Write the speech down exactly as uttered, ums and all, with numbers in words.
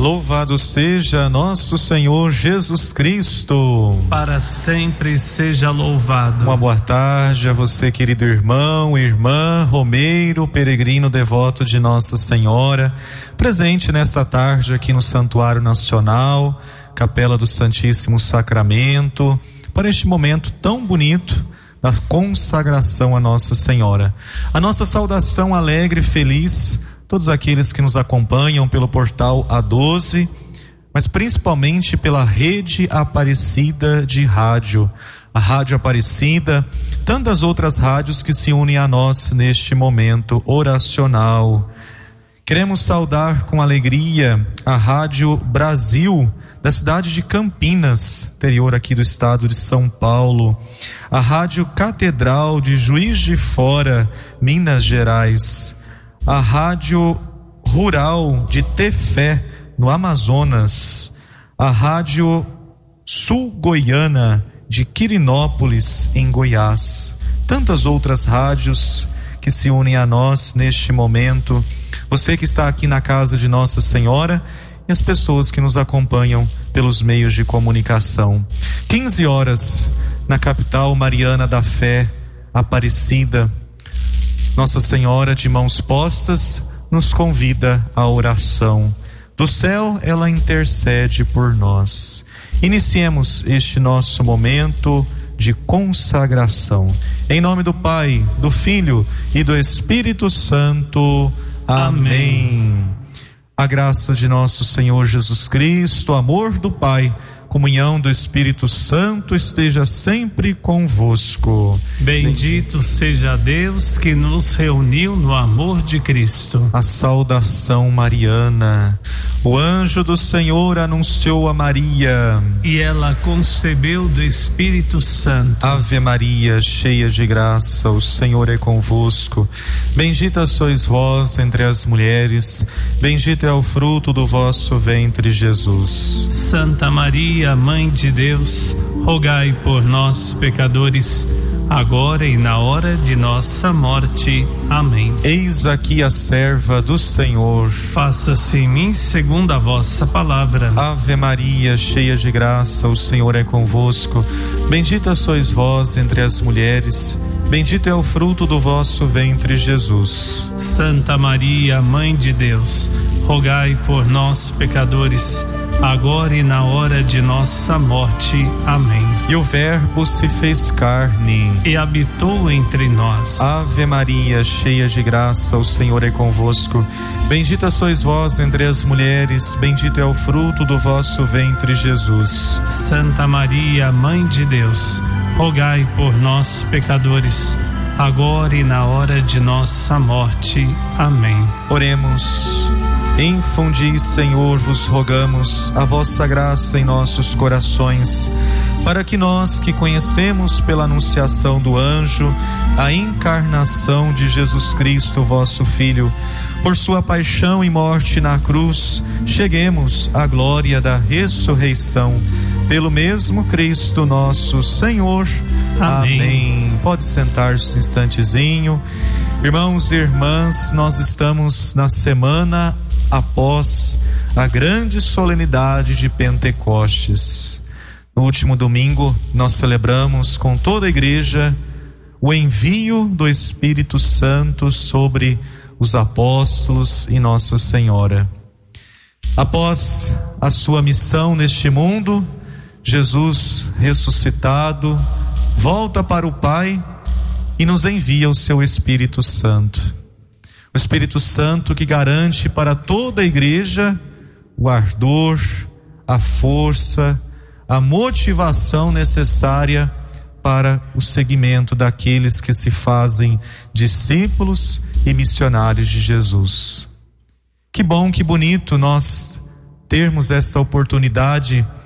Louvado seja nosso Senhor Jesus Cristo. Para sempre seja louvado. Uma boa tarde a você, querido irmão, irmã, romeiro, peregrino devoto de Nossa Senhora, presente nesta tarde aqui no Santuário Nacional, Capela do Santíssimo Sacramento, para este momento tão bonito da consagração a Nossa Senhora. A nossa saudação alegre e feliz todos aqueles que nos acompanham pelo portal A doze, mas principalmente pela rede Aparecida de rádio, a Rádio Aparecida, tantas outras rádios que se unem a nós neste momento oracional. Queremos saudar com alegria a Rádio Brasil, da cidade de Campinas, interior aqui do estado de São Paulo, a Rádio Catedral de Juiz de Fora, Minas Gerais, a Rádio Rural de Tefé, no Amazonas, a Rádio Sul Goiana de Quirinópolis, em Goiás, tantas outras rádios que se unem a nós neste momento. Você que está aqui na casa de Nossa Senhora e as pessoas que nos acompanham pelos meios de comunicação. quinze horas na capital mariana da fé, Aparecida. Nossa Senhora de mãos postas nos convida à oração. Do céu ela intercede por nós. Iniciemos este nosso momento de consagração. Em nome do Pai, do Filho e do Espírito Santo. Amém. A graça de nosso Senhor Jesus Cristo, o amor do Pai, comunhão do Espírito Santo esteja sempre convosco. Bendito seja Deus que nos reuniu no amor de Cristo. A saudação mariana. O anjo do Senhor anunciou a Maria, e ela concebeu do Espírito Santo. Ave Maria, cheia de graça, o Senhor é convosco. Bendita sois vós entre as mulheres, bendito é o fruto do vosso ventre, Jesus. Santa Maria, Mãe de Deus, rogai por nós, pecadores, agora e na hora de nossa morte. Amém. Eis aqui a serva do Senhor. Faça-se em mim segundo a vossa palavra. Ave Maria, cheia de graça, o Senhor é convosco. Bendita sois vós entre as mulheres, bendito é o fruto do vosso ventre, Jesus. Santa Maria, Mãe de Deus, rogai por nós, pecadores, agora e na hora de nossa morte. Amém. E o Verbo se fez carne e habitou entre nós. Ave Maria, cheia de graça, o Senhor é convosco. Bendita sois vós entre as mulheres, bendito é o fruto do vosso ventre, Jesus. Santa Maria, Mãe de Deus, rogai por nós, pecadores, agora e na hora de nossa morte. Amém. Oremos. Infundi, Senhor, vos rogamos a vossa graça em nossos corações, para que nós que conhecemos pela anunciação do anjo a encarnação de Jesus Cristo, vosso Filho, por sua paixão e morte na cruz, cheguemos à glória da ressurreição. Pelo mesmo Cristo nosso Senhor. Amém. Amém. Pode sentar-se um instantezinho. Irmãos e irmãs, nós estamos na semana após a grande solenidade de Pentecostes. No último domingo nós celebramos com toda a igreja o envio do Espírito Santo sobre os apóstolos e Nossa Senhora. Após a sua missão neste mundo, Jesus ressuscitado volta para o Pai e nos envia o seu Espírito Santo. O Espírito Santo que garante para toda a igreja o ardor, a força, a motivação necessária para o seguimento daqueles que se fazem discípulos e missionários de Jesus. Que bom, que bonito nós termos esta oportunidade